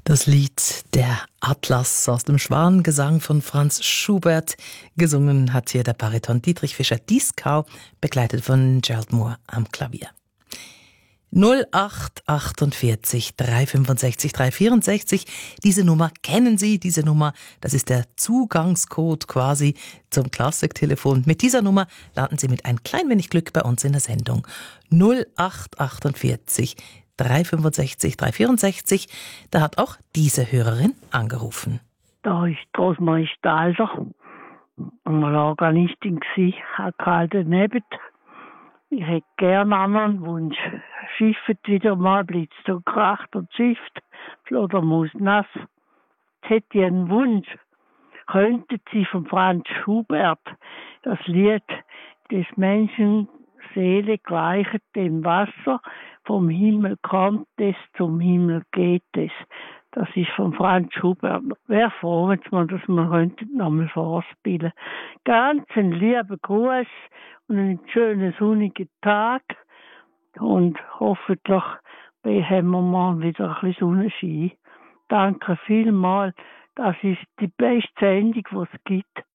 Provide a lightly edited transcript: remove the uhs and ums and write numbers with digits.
Das Lied Der Atlas aus dem Schwanengesang von Franz Schubert. Gesungen hat hier der Bariton Dietrich Fischer-Dieskau, begleitet von Gerald Moore am Klavier. 0848 365 364. Diese Nummer kennen Sie, diese Nummer, das ist der Zugangscode quasi zum Klassiktelefon. Mit dieser Nummer landen Sie mit ein klein wenig Glück bei uns in der Sendung. 0848 365 364. Da hat auch diese Hörerin angerufen. Da ist Rosmarie Stalder, einmal Organistin gsi, hat gehalten neben. Ich hätte gerne einen anderen Wunsch. Schifft wieder mal, blitzt und kracht und schifft, Fledermaus nass. Jetzt hätte ich einen Wunsch. Könnten Sie von Franz Schubert das Lied des Menschen Seele gleichet dem Wasser, vom Himmel kommt es, zum Himmel geht es. Das ist von Franz Schubert. Wäre froh, wenn wir das nochmal vorspielen. Ganz einen lieben Gruß und einen schönen sonnigen Tag. Und hoffentlich haben wir mal wieder ein bisschen Sonnenschein. Danke vielmals. Das ist die beste Sendung, die es gibt.